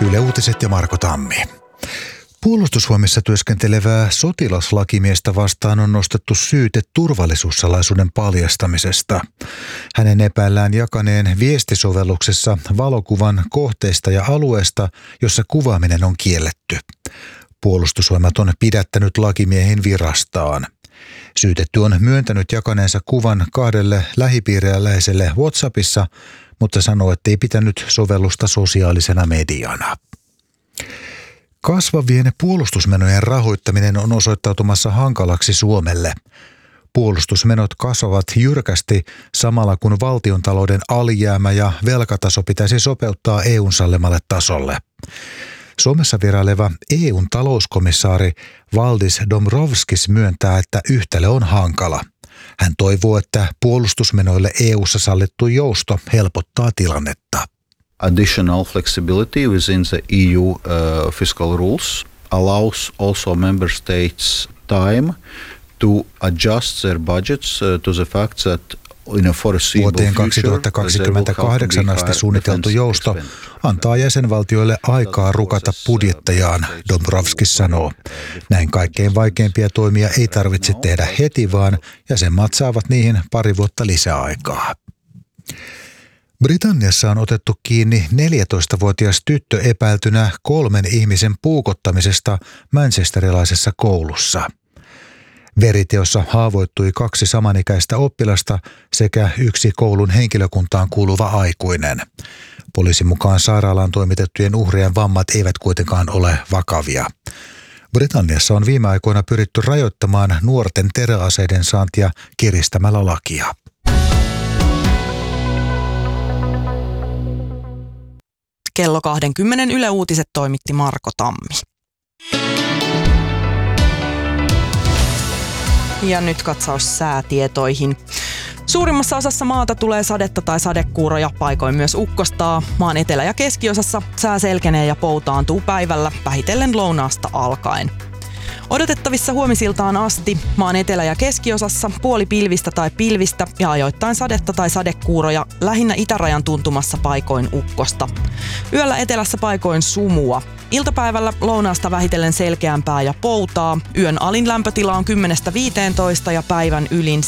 Yle Uutiset ja Marko Tammi. Puolustusvoimissa työskentelevää sotilaslakimiestä vastaan on nostettu syyte turvallisuussalaisuuden paljastamisesta. Hänen epäillään jakaneen viestisovelluksessa valokuvan kohteista ja alueesta, jossa kuvaaminen on kielletty. Puolustusvoimat on pidättänyt lakimiehen virastaan. Syytetty on myöntänyt jakaneensa kuvan 2 lähipiiriläiselle WhatsAppissa, mutta sanoo, ettei pitänyt sovellusta sosiaalisena mediana. Kasvavien puolustusmenojen rahoittaminen on osoittautumassa hankalaksi Suomelle. Puolustusmenot kasvavat jyrkästi samalla kun valtiontalouden alijäämä ja velkataso pitäisi sopeuttaa EU:n sallimalle tasolle. Suomessa vieraileva EU:n talouskomissaari Valdis Dombrovskis myöntää, että yhtälö on hankala. Hän toivoo, että puolustusmenoille EU:ssa sallittu jousto helpottaa tilannetta. Additional flexibility within the EU fiscal rules allows also member states time to adjust their budgets to the fact that in a foreseeable Vuoteen 2028 asti suunniteltu jousto antaa jäsenvaltioille aikaa rukata budjettejaan, Dombrovskis sanoo. Näin kaikkein vaikeimpia toimia ei tarvitse tehdä heti, vaan jäsenmaat saavat niihin pari vuotta lisäaikaa. Britanniassa on otettu kiinni 14-vuotias tyttö epäiltynä 3 ihmisen puukottamisesta manchesterilaisessa koulussa. Veriteossa haavoittui 2 samanikäistä oppilasta sekä 1 koulun henkilökuntaan kuuluva aikuinen. Poliisin mukaan sairaalaan toimitettujen uhrien vammat eivät kuitenkaan ole vakavia. Britanniassa on viime aikoina pyritty rajoittamaan nuorten teräaseiden saantia kiristämällä lakia. Kello 20 Yle Uutiset toimitti Marko Tammi. Ja nyt katsaus säätietoihin. Suurimmassa osassa maata tulee sadetta tai sadekuuroja, paikoin myös ukkostaa. Maan etelä- ja keskiosassa sää selkenee ja poutaantuu päivällä, vähitellen lounaasta alkaen. Odotettavissa huomisiltaan asti maan etelä- ja keskiosassa puolipilvistä tai pilvistä ja ajoittain sadetta tai sadekuuroja, lähinnä itärajan tuntumassa paikoin ukkosta. Yöllä etelässä paikoin sumua. Iltapäivällä lounaasta vähitellen selkeämpää ja poutaa. Yön alin lämpötila on 10-15 ja päivän ylin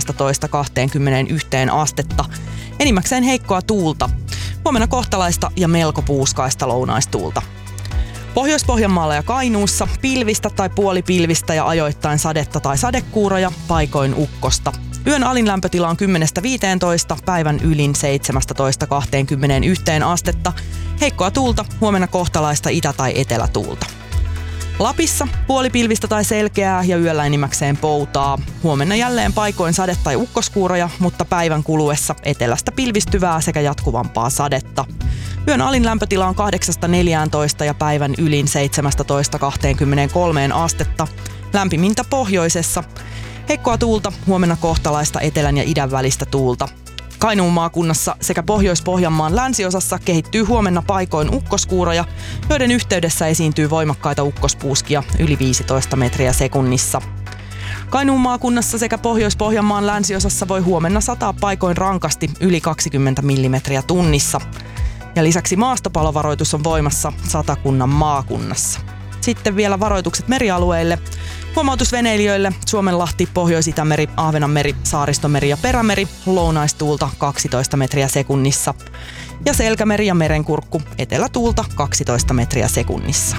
17-21 astetta. Enimmäkseen heikkoa tuulta. Huomenna kohtalaista ja melko puuskaista lounaistuulta. Pohjois-Pohjanmaalla ja Kainuussa pilvistä tai puolipilvistä ja ajoittain sadetta tai sadekuuroja, paikoin ukkosta. Yön alin lämpötila on 10-15, päivän ylin 17-21 astetta. Heikkoa tuulta, huomenna kohtalaista itä- tai etelätuulta. Lapissa puolipilvistä tai selkeää ja yöllä enimmäkseen poutaa. Huomenna jälleen paikoin sade- tai ukkoskuuroja, mutta päivän kuluessa etelästä pilvistyvää sekä jatkuvampaa sadetta. Yön alin lämpötila on 8-14 ja päivän ylin 17-23 astetta. Lämpimintä pohjoisessa. Heikkoa tuulta, huomenna kohtalaista etelän ja idän välistä tuulta. Kainuun maakunnassa sekä Pohjois-Pohjanmaan länsiosassa kehittyy huomenna paikoin ukkoskuuroja, joiden yhteydessä esiintyy voimakkaita ukkospuuskia yli 15 metriä sekunnissa. Kainuun maakunnassa sekä Pohjois-Pohjanmaan länsiosassa voi huomenna sataa paikoin rankasti yli 20 millimetriä tunnissa. Ja lisäksi maastopalovaroitus on voimassa Satakunnan maakunnassa. Sitten vielä varoitukset merialueille. Huomautus veneilijöille: Suomenlahti, Pohjois-Itämeri, Ahvenanmeri, Saaristomeri ja Perämeri, lounaistuulta 12 metriä sekunnissa. Ja Selkämeri ja Merenkurkku, etelätuulta 12 metriä sekunnissa.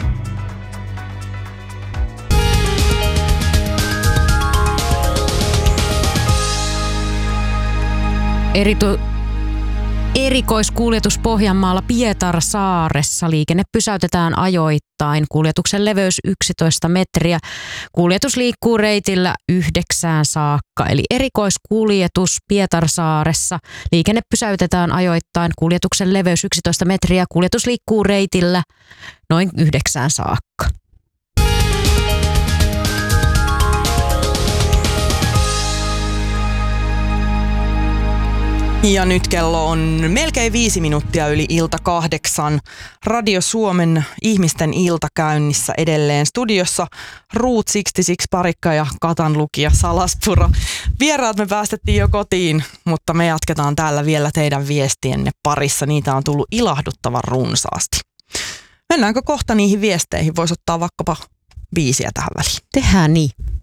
Erikoiskuljetus Pohjanmaalla Pietarsaaressa. Liikenne pysäytetään ajoittain. Kuljetuksen leveys 11 metriä. Kuljetus liikkuu reitillä 9 saakka. Eli erikoiskuljetus Pietarsaaressa. Liikenne pysäytetään ajoittain. Kuljetuksen leveys 11 metriä. Kuljetus liikkuu reitillä noin 9 saakka. Ja nyt kello on melkein 5 minuuttia yli ilta 8. Radio Suomen ihmisten ilta käynnissä edelleen. Studiossa Route 66 Parikka ja Katan lukija Salaspuro. Vieraat me päästettiin jo kotiin, mutta me jatketaan täällä vielä teidän viestienne parissa. Niitä on tullut ilahduttavan runsaasti. Mennäänkö kohta niihin viesteihin? Voisi ottaa vaikkapa 5 tähän väliin. Tehdään niin.